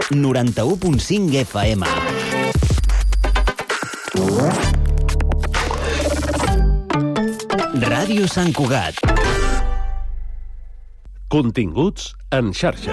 91.5 FM. Ràdio Sant Cugat. Continguts en xarxa.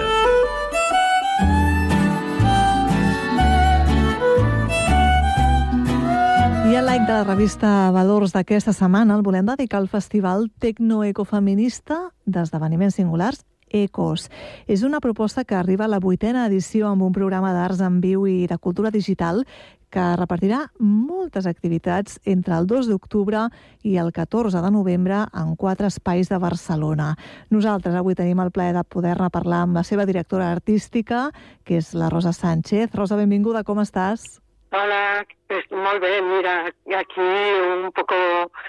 I el like de la revista Valors d'aquesta setmana el volem dedicar al Festival Tecnoecofeminista d'Esdeveniments Singulars ECOS. És una proposta que arriba a la 8ª edició amb un programa d'arts en viu i de cultura digital que repartirà moltes activitats entre el 2 d'octubre i el 14 de novembre en 4 espais de Barcelona. Nosaltres avui tenim el plaer de poder-ne parlar amb la seva directora artística, que és la Rosa Sánchez. Rosa, benvinguda, com estàs? Hola, molt bé, mira, aquí un poco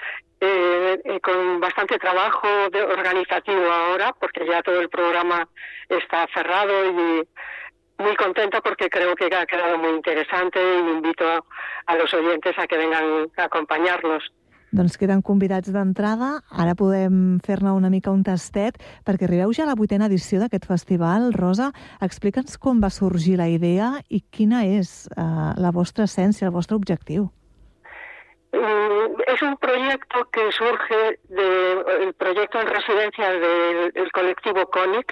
con bastante trabajo organizativo ahora, porque ya todo el programa está cerrado y muy contenta porque creo que ha quedado muy interesante y invito a los oyentes a que vengan a acompañarnos. Doncs queden convidats d'entrada. Ara podem fer-ne una mica un tastet, perquè arribeu ja a la 8ª edició d'aquest festival. Rosa, explica'ns com va sorgir la idea i quina és la vostra essència, el vostre objectiu. Es un proyecto que surge del proyecto en residencia del colectivo CONIC.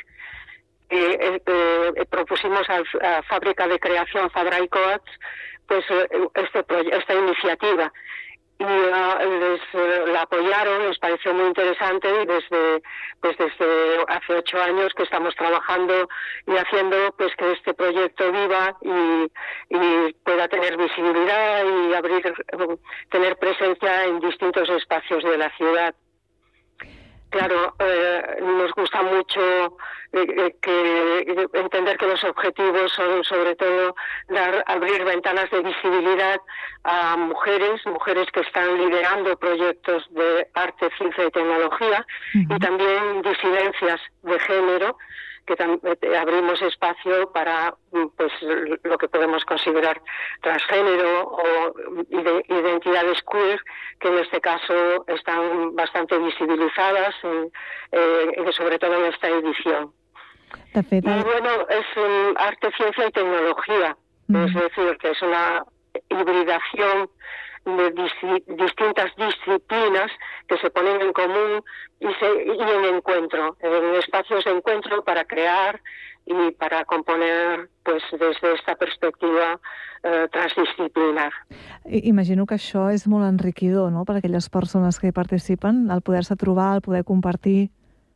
Propusimos a Fábrica de Creación Fabra y Coats pues esta iniciativa. Y la apoyaron, les pareció muy interesante y desde hace 8 años que estamos trabajando y haciendo pues que este proyecto viva y pueda tener visibilidad y tener presencia en distintos espacios de la ciudad. Claro, nos gusta mucho entender que los objetivos son sobre todo abrir ventanas de visibilidad a mujeres que están liderando proyectos de arte, ciencia y tecnología, y también disidencias de género, que abrimos espacio para pues lo que podemos considerar transgénero o identidades queer, que en este caso están bastante visibilizadas, sobre todo en esta edición. Y bueno, es arte, ciencia y tecnología, es decir, que es una hibridación de distintas disciplinas que se ponen en común y en encuentro, en espacios de encuentro para crear y para componer pues desde esta perspectiva transdisciplinar. Imagino que això és molt enriquidor, no?, per a aquelles persones que hi participen, el poder-se trobar, el poder compartir.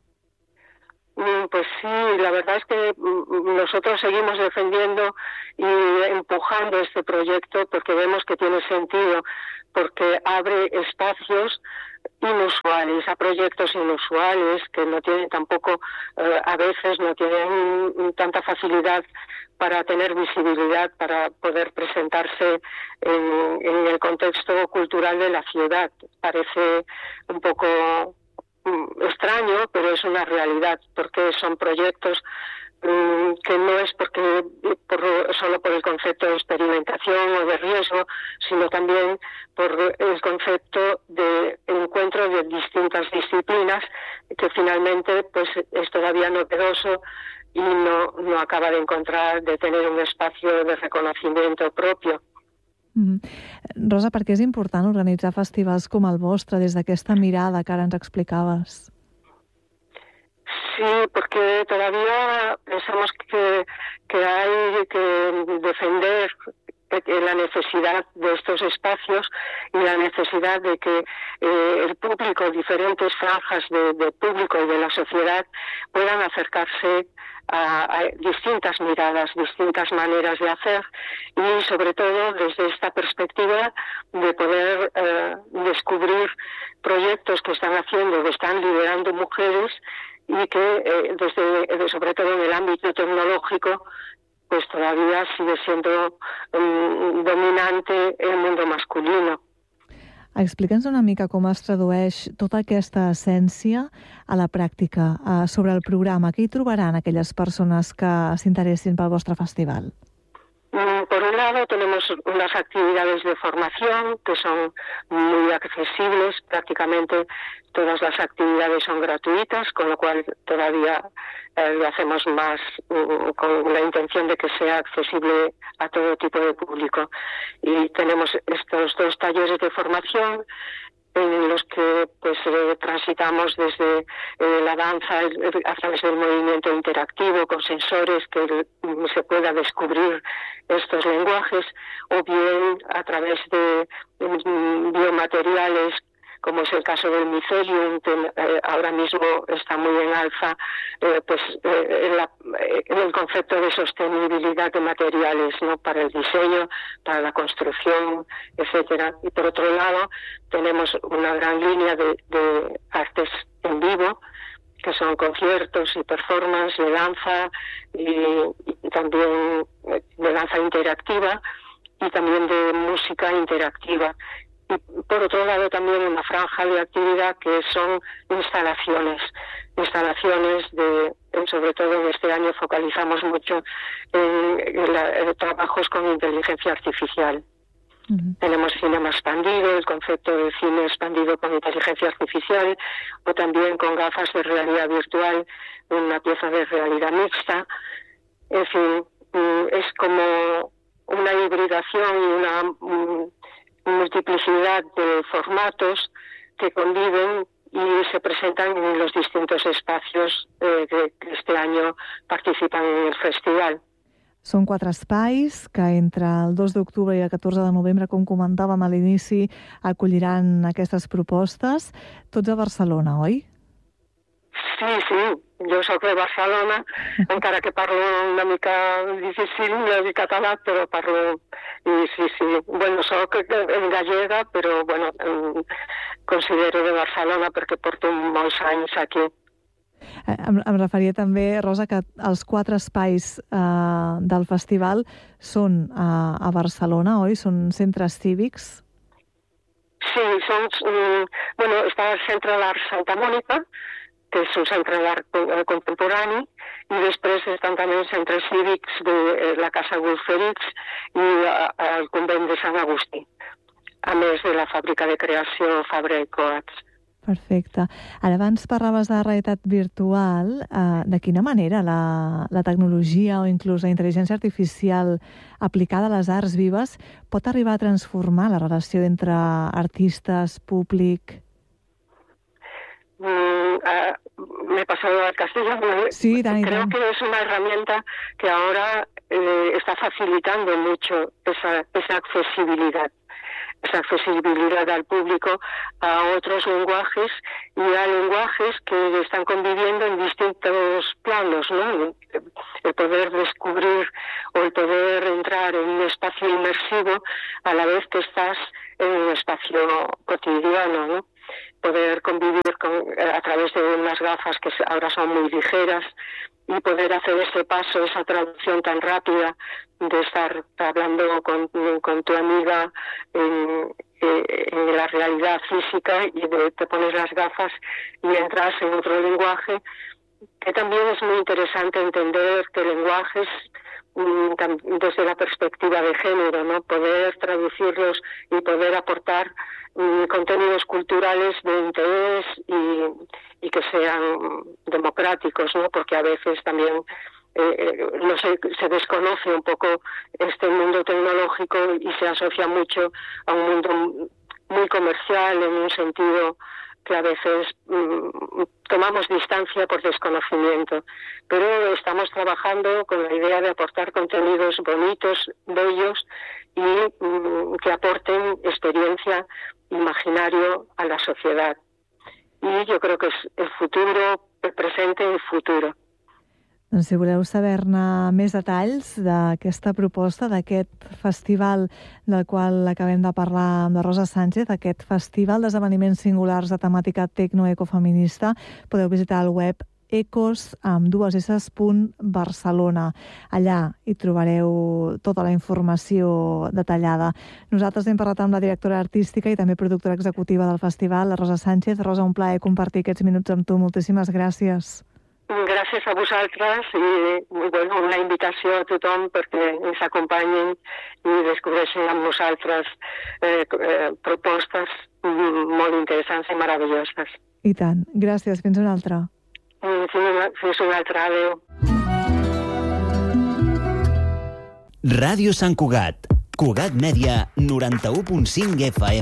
Pues sí, la verdad es que nosotros seguimos defendiendo y empujando este proyecto porque vemos que tiene sentido, porque abre espacios inusuales, a proyectos inusuales que no tienen tampoco, a veces no tienen tanta facilidad para tener visibilidad, para poder presentarse en el contexto cultural de la ciudad. Parece un poco extraño, pero es una realidad, porque son proyectos que no es solo por el concepto de experimentación o de riesgo, sino también por el concepto de encuentro de distintas disciplinas, que finalmente pues es todavía novedoso y no acaba de tener un espacio de reconocimiento propio. Rosa, per què és important organitzar festivals com el vostre des d'aquesta mirada que ara ens explicaves? Sí, porque todavía pensamos que hay que defender la necesidad de estos espacios y la necesidad de que el público, diferentes franjas de público y de la sociedad puedan acercarse a distintas miradas, distintas maneras de hacer y sobre todo desde esta perspectiva de poder descubrir proyectos que están haciendo, que están liderando mujeres y que sobre todo en el ámbito tecnológico pues todavía sigue siendo dominante el mundo masculino. Explica'ns una mica com es tradueix tota aquesta essència a la pràctica sobre el programa. Què hi trobaran aquelles persones que s'interessin pel vostre festival? Por una lado tenemos unas actividades de formación que son muy accesibles, prácticamente todas las actividades son gratuitas, con lo cual todavía lo hacemos más con la intención de que sea accesible a todo tipo de público. Y tenemos estos 2 talleres de formación en los que pues transitamos desde la danza a través del movimiento interactivo con sensores que se pueda descubrir estos lenguajes, o bien a través de biomateriales, como es el caso del micelium, que ahora mismo está muy en alza, en el concepto de sostenibilidad de materiales, ¿no?, para el diseño, para la construcción, etcétera. Y por otro lado, tenemos una gran línea de artes en vivo, que son conciertos y performances de danza y también de danza interactiva y también de música interactiva. Y por otro lado también una franja de actividad que son instalaciones sobre todo en este año focalizamos mucho en trabajos con inteligencia artificial. Tenemos cinema expandido, el concepto de cine expandido con inteligencia artificial, o también con gafas de realidad virtual, una pieza de realidad mixta. En fin, es como una hibridación y una multiplicidad de formatos que conviven y se presentan en los distintos espacios que este año participan en el festival. Són 4 espais que entre el 2 d'octubre i el 14 de novembre, com comentàvem a l'inici, acolliran aquestes propostes, tots a Barcelona, oi? Sí, jo soc de Barcelona, encara que parlo una mica difícil de català, però parlo... Sí. Bueno, soc gallega, però bueno, considero de Barcelona perquè porto molts anys aquí. Em referia també, Rosa, que els 4 espais del festival són a Barcelona, oi? Són centres cívics? Sí, està el Centre d'Art Santa Mònica, que és un centre d'art contemporani, i després estan també els centres cívics de la Casa Gulferits i el convent de Sant Agustí, a més de la fàbrica de creació Fabra i Coats. Perfecte. Ara abans parlaves de realitat virtual. De quina manera la tecnologia o inclús la intel·ligència artificial aplicada a les arts vives pot arribar a transformar la relació entre artistes, públic? Me he pasado al castellano. Sí, Dani. Creo que es una herramienta que ahora está facilitando mucho esa accesibilidad al público a otros lenguajes y a lenguajes que están conviviendo en distintos planos, ¿no? El poder descubrir o el poder entrar en un espacio inmersivo a la vez que estás en un espacio cotidiano, ¿no? Poder convivir a través de unas gafas que ahora son muy ligeras y poder hacer ese paso, esa traducción tan rápida de estar hablando con tu amiga en la realidad física y te pones las gafas y entras en otro lenguaje, que también es muy interesante entender que lenguajes desde la perspectiva de género, ¿no? Poder traducirlos y poder aportar contenidos culturales de interés y que sean democráticos, ¿no? Porque a veces también se desconoce un poco este mundo tecnológico y se asocia mucho a un mundo muy comercial en un sentido que a veces tomamos distancia por desconocimiento, pero estamos trabajando con la idea de aportar contenidos bonitos, bellos y que aporten experiencia, imaginario a la sociedad. Y yo creo que es el futuro, el presente y el futuro. Doncs si voleu saber-ne més detalls d'aquesta proposta, d'aquest festival del qual acabem de parlar amb la Rosa Sánchez, aquest festival d'esdeveniments singulars de temàtica tecnoecofeminista, podeu visitar el web ecos.barcelona. Allà hi trobareu tota la informació detallada. Nosaltres hem parlat amb la directora artística i també productora executiva del festival, la Rosa Sánchez. Rosa, un plaer compartir aquests minuts amb tu. Moltíssimes gràcies. Gràcies a vosaltres i bueno, una invitació a tothom perquè ens acompanyin i descobreixin amb nosaltres propostes molt interessants i meravelloses. I tant. Gràcies. Fins una altra. Fins una altra. Adéu. Ràdio Sant Cugat. Cugat Mèdia, 91.5 FM.